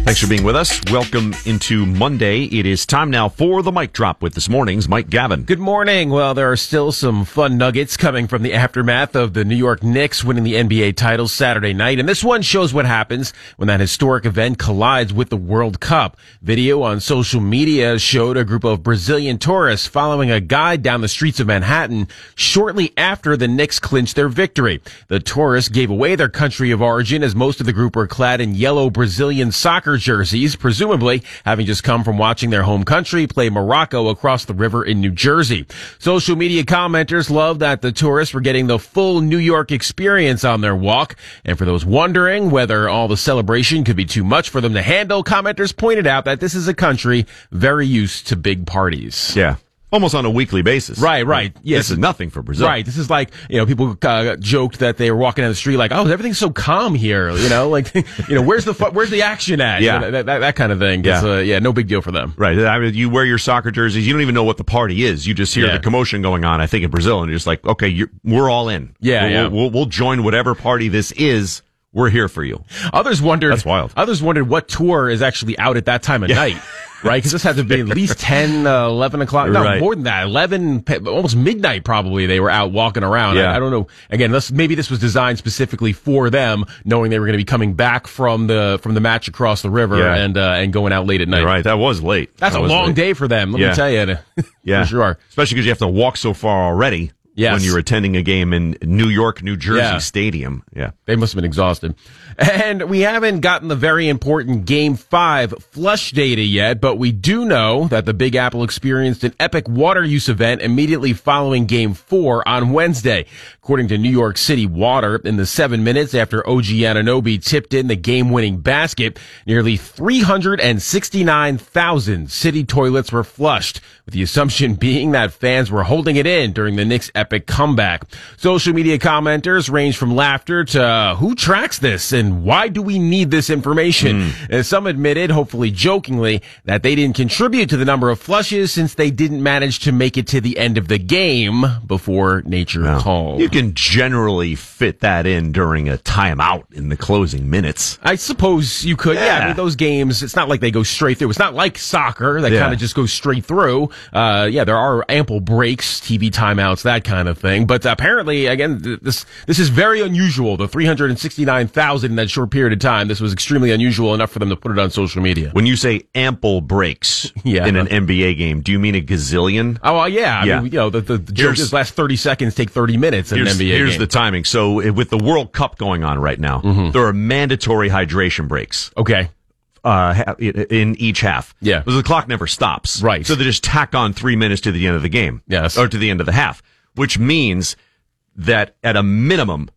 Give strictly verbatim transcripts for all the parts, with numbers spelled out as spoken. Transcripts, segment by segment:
Thanks for being with us. Welcome into Monday. It is time now for the Mic Drop with this morning's Mike Gavin. Good morning. Well, there are still some fun nuggets coming from the aftermath of the New York Knicks winning the N B A title Saturday night. And this one shows what happens when that historic event collides with the World Cup. Video on social media showed a group of Brazilian tourists following a guide down the streets of Manhattan shortly after the Knicks clinched their victory. The tourists gave away their country of origin as most of the group were clad in yellow Brazilian soccer jerseys, presumably having just come from watching their home country play Morocco across the river in New Jersey. Social media commenters loved that the tourists were getting the full New York experience on their walk. And for those wondering whether all the celebration could be too much for them to handle, commenters pointed out that this is a country very used to big parties. Yeah. Almost on a weekly basis. Right, right. Yes. This is nothing for Brazil. Right. This is like, you know, people uh, joked that they were walking down the street like, oh, everything's so calm here. You know, like, you know, where's the fu- where's the action at? Yeah. You know, that, that, that kind of thing. Yeah. It's, uh, yeah, no big deal for them. Right. I mean, you wear your soccer jerseys. You don't even know what the party is. You just hear Yeah. the commotion going on, I think, in Brazil. And you're just like, okay, you're, we're all in. Yeah, we'll, yeah. We'll, we'll join whatever party this is. We're here for you. Others wondered. That's wild. Others wondered what tour is actually out at that time of Yeah. night, right? Because this had to be at least ten, uh, eleven o'clock. No, Right. more than that. eleven, almost midnight probably they were out walking around. Yeah. I, I don't know. Again, this, maybe this was designed specifically for them, knowing they were going to be coming back from the from the match across the river Yeah. and uh, and going out late at night. You're right. That was late. That's That a was long late. day for them, let Yeah. me tell you. Yeah. For sure. Especially because you have to walk so far already. Yes. When you're attending a game in New York, New Jersey Yeah. Stadium. Yeah. They must have been exhausted. And we haven't gotten the very important Game five flush data yet, but we do know that the Big Apple experienced an epic water use event immediately following Game four on Wednesday. According to New York City Water, in the seven minutes after O G Anunoby tipped in the game-winning basket, nearly three hundred sixty-nine thousand city toilets were flushed, with the assumption being that fans were holding it in during the Knicks' epic comeback. Social media commenters range from laughter to uh, who tracks this and why do we need this information? Mm. And some admitted, hopefully jokingly, that they didn't contribute to the number of flushes since they didn't manage to make it to the end of the game before nature No. called. You can generally fit that in during a timeout in the closing minutes. I suppose you could. Yeah. Yeah. I mean, those games, it's not like they go straight through. It's not like soccer that Yeah. kind of just goes straight through. Uh, yeah, there are ample breaks, T V timeouts, that kind of thing. But apparently, again, th- this, this is very unusual. The three hundred sixty-nine thousand in that short period of time, this was extremely unusual enough for them to put it on social media. When you say ample breaks Yeah. in an N B A game, do you mean a gazillion? Oh, well, yeah. I Yeah. mean, you know, the, the, the joke Here's- is last thirty seconds take thirty minutes in an Here's, N B A here's game. the timing. So uh, with the World Cup going on right now, Mm-hmm. there are mandatory hydration breaks. Okay. Uh, ha- in each half. Yeah. Because the clock never stops. Right. So they just tack on three minutes to the end of the game. Yes. Or to the end of the half. Which means that at a minimum,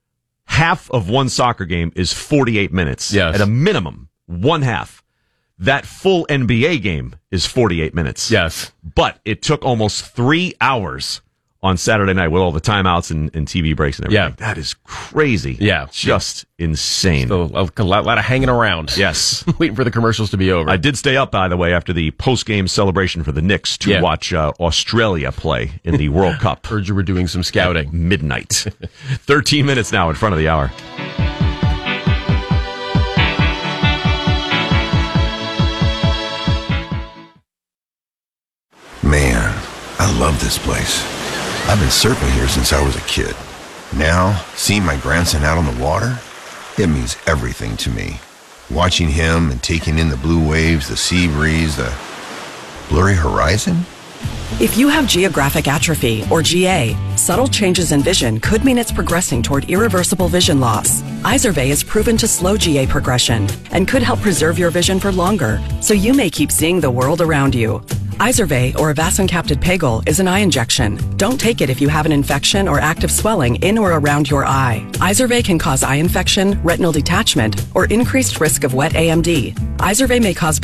half of one soccer game is forty-eight minutes. Yes. At a minimum, one half. That full N B A game is forty-eight minutes. Yes. But it took almost three hours on Saturday night with all the timeouts and, and T V breaks and everything. Yeah. That is crazy. Yeah. Just insane. So a, a lot, lot of hanging around. Yes. Waiting for the commercials to be over. I did stay up, by the way, after the post-game celebration for the Knicks to Yeah. watch uh, Australia play in the World Cup. Heard you were doing some scouting. Midnight. thirteen minutes now in front of the hour. Man, I love this place. I've been surfing here since I was a kid. Now, seeing my grandson out on the water, it means everything to me. Watching him and taking in the blue waves, the sea breeze, the blurry horizon. If you have geographic atrophy, or G A, subtle changes in vision could mean it's progressing toward irreversible vision loss. Izervay is proven to slow G A progression and could help preserve your vision for longer, so you may keep seeing the world around you. Izervay, or avacincaptad pegol, is an eye injection. Don't take it if you have an infection or active swelling in or around your eye. Izervay can cause eye infection, retinal detachment, or increased risk of wet A M D. Izervay may cause